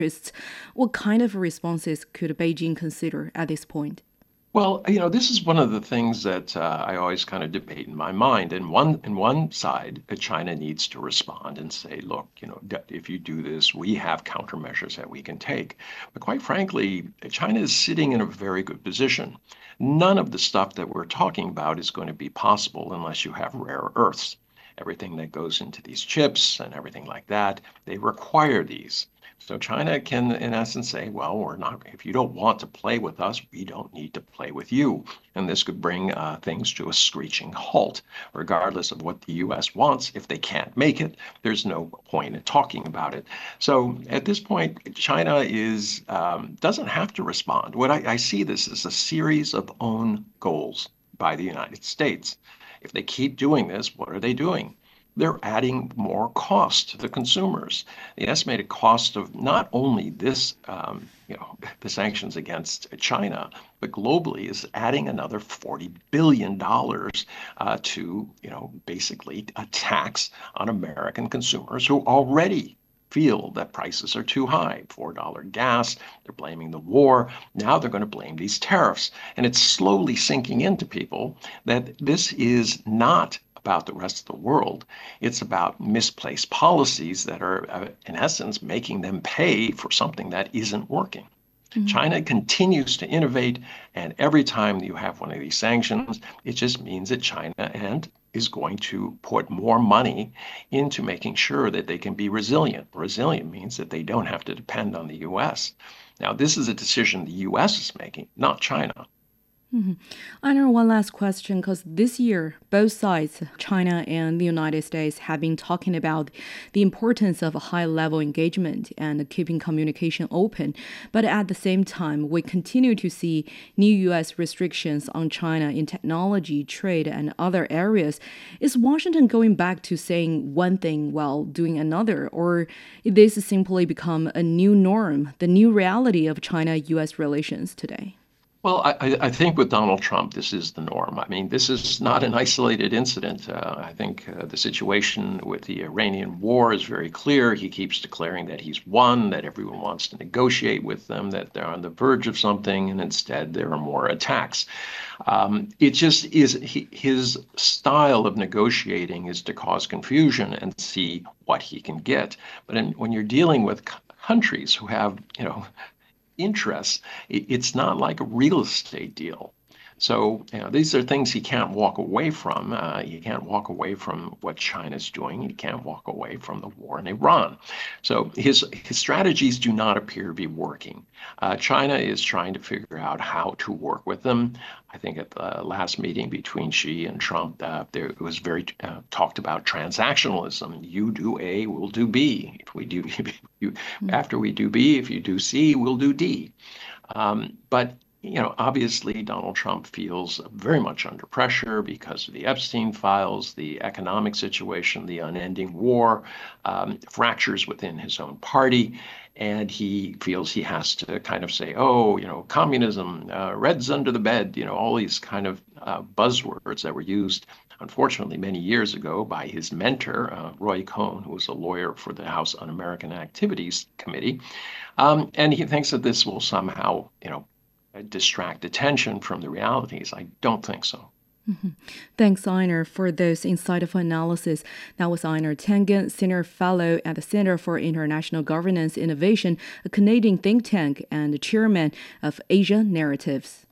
What kind of responses could Beijing consider at this point? Well, this is one of the things that I always kind of debate in my mind. In one side, China needs to respond and say, look, if you do this, we have countermeasures that we can take. But quite frankly, China is sitting in a very good position. None of the stuff that we're talking about is going to be possible unless you have rare earths. Everything that goes into these chips and everything like that, they require these. So China can, in essence, say, well, if you don't want to play with us, we don't need to play with you. And this could bring things to a screeching halt, regardless of what the U.S. wants. If they can't make it, there's no point in talking about it. So at this point, China doesn't have to respond. What I see this as a series of own goals by the United States. If they keep doing this, what are they doing? They're adding more cost to the consumers. The estimated cost of not only the sanctions against China, but globally is adding another $40 billion to, basically a tax on American consumers who already feel that prices are too high. $4 gas, they're blaming the war. Now they're going to blame these tariffs. And it's slowly sinking into people that this is not about the rest of the world. It's about misplaced policies that are, in essence, making them pay for something that isn't working. China continues to innovate, and every time you have one of these sanctions, it just means that China is going to put more money into making sure that they can be resilient. Resilient means that they don't have to depend on the U.S. Now, this is a decision the U.S. is making, not China. I know one last question, because this year, both sides, China and the United States, have been talking about the importance of a high-level engagement and keeping communication open. But at the same time, we continue to see new U.S. restrictions on China in technology, trade, and other areas. Is Washington going back to saying one thing while doing another, or is this simply become a new norm, the new reality of China-U.S. relations today? Well, I think with Donald Trump, this is the norm. I mean, this is not an isolated incident. I think the situation with the Iranian war is very clear. He keeps declaring that he's won, that everyone wants to negotiate with them, that they're on the verge of something, and instead there are more attacks. It just is his style of negotiating is to cause confusion and see what he can get. But when you're dealing with countries who have, interests, it's not like a real estate deal. So, these are things he can't walk away from. He can't walk away from what China's doing. He can't walk away from the war in Iran. So his strategies do not appear to be working. China is trying to figure out how to work with them. I think at the last meeting between Xi and Trump, there was very talked about transactionalism. You do A, we'll do B. If we do, after we do B, if you do C, we'll do D. But obviously Donald Trump feels very much under pressure because of the Epstein files, the economic situation, the unending war, fractures within his own party. And he feels he has to kind of say, oh, communism, Reds under the bed, all these kind of buzzwords that were used, unfortunately, many years ago by his mentor, Roy Cohn, who was a lawyer for the House Un-American Activities Committee. And he thinks that this will somehow, distract attention from the realities. I don't think so. Thanks, Einar, for those insightful analysis. That was Einar Tangen, Senior Fellow at the Center for International Governance Innovation, a Canadian think tank, and Chairman of Asia Narratives.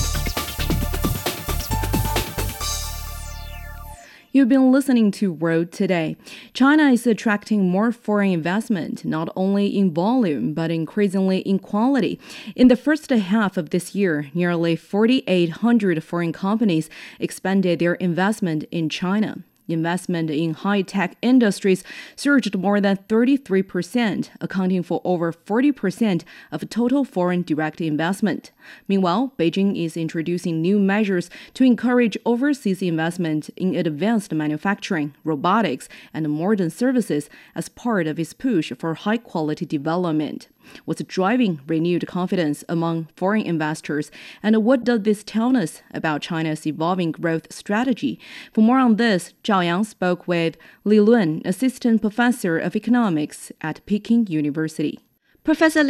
You've been listening to World Today. China is attracting more foreign investment, not only in volume, but increasingly in quality. In the first half of this year, nearly 4,800 foreign companies expanded their investment in China. Investment in high-tech industries surged more than 33%, accounting for over 40% of total foreign direct investment. Meanwhile, Beijing is introducing new measures to encourage overseas investment in advanced manufacturing, robotics, and modern services as part of its push for high-quality development. What's driving renewed confidence among foreign investors, and what does this tell us about China's evolving growth strategy? For more on this, Zhao Yang spoke with Li Lun, Assistant Professor of Economics at Peking University. Professor